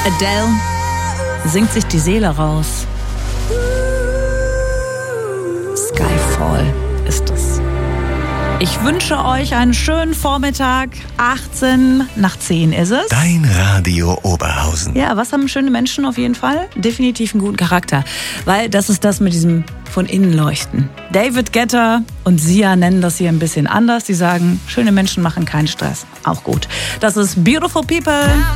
Adele singt sich die Seele raus. Skyfall ist es. Ich wünsche euch einen schönen Vormittag. 8:18 ist es. Dein Radio Oberhausen. Ja, was haben schöne Menschen auf jeden Fall? Definitiv einen guten Charakter. Weil das ist das mit diesem von innen leuchten. David Guetta und Sia nennen das hier ein bisschen anders. Die sagen, schöne Menschen machen keinen Stress. Auch gut. Das ist Beautiful People.